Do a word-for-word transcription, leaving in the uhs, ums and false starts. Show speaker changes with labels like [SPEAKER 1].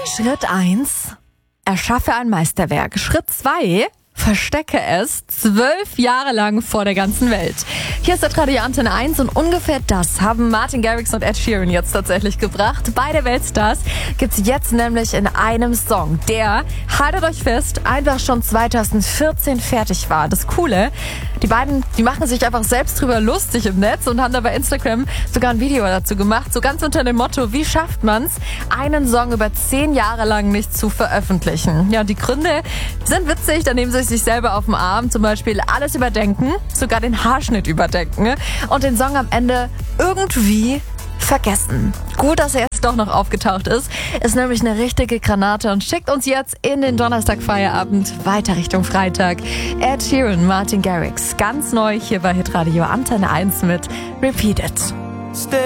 [SPEAKER 1] Schritt eins: Erschaffe ein Meisterwerk. Schritt zwei: Verstecke es zwölf Jahre lang vor der ganzen Welt. Hier ist der Radio Antenne eins und ungefähr das haben Martin Garrix und Ed Sheeran jetzt tatsächlich gebracht. Beide Weltstars gibt's jetzt nämlich in einem Song, der, haltet euch fest, einfach schon zweitausendvierzehn fertig war. Das Coole, die beiden, die machen sich einfach selbst drüber lustig im Netz und haben da bei Instagram sogar ein Video dazu gemacht, so ganz unter dem Motto: Wie schafft man's, einen Song über zehn Jahre lang nicht zu veröffentlichen? Ja, die Gründe sind witzig, da nehmen sie sich selber auf den Arm, zum Beispiel alles überdenken, sogar den Haarschnitt überdenken und den Song am Ende irgendwie vergessen. Gut, dass er jetzt doch noch aufgetaucht ist. Ist nämlich eine richtige Granate und schickt uns jetzt in den Donnerstag-Feierabend weiter Richtung Freitag. Ed Sheeran, Martin Garrix, ganz neu hier bei Hitradio Antenne eins mit Repeat It.